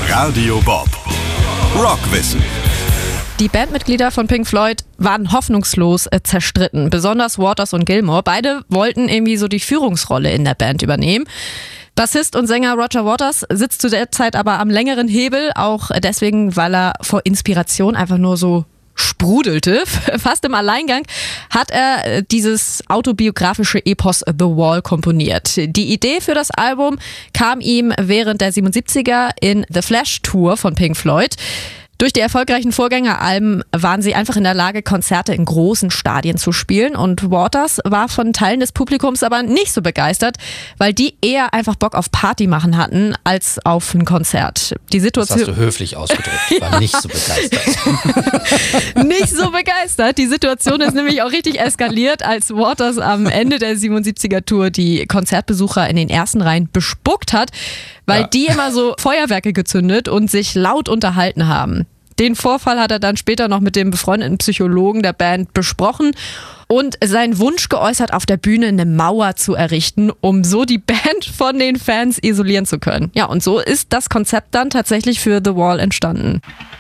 Radio Bob. Rockwissen. Die Bandmitglieder von Pink Floyd waren hoffnungslos zerstritten, besonders Waters und Gilmour. Beide wollten irgendwie so die Führungsrolle in der Band übernehmen. Bassist und Sänger Roger Waters sitzt zu der Zeit aber am längeren Hebel, auch deswegen, weil er vor Inspiration einfach nur so sprudelte. Fast im Alleingang hat er dieses autobiografische Epos The Wall komponiert. Die Idee für das Album kam ihm während der 77er in The Flash Tour von Pink Floyd. Durch die erfolgreichen Vorgängeralben waren sie einfach in der Lage, Konzerte in großen Stadien zu spielen. Und Waters war von Teilen des Publikums aber nicht so begeistert, weil die eher einfach Bock auf Party machen hatten, als auf ein Konzert. Die Situation, das hast du höflich ausgedrückt. War nicht so begeistert. Nicht so begeistert. Die Situation ist nämlich auch richtig eskaliert, als Waters am Ende der 77er-Tour die Konzertbesucher in den ersten Reihen bespuckt hat, weil die immer so Feuerwerke gezündet und sich laut unterhalten haben. Den Vorfall hat er dann später noch mit dem befreundeten Psychologen der Band besprochen und seinen Wunsch geäußert, auf der Bühne eine Mauer zu errichten, um so die Band von den Fans isolieren zu können. Ja, und so ist das Konzept dann tatsächlich für The Wall entstanden.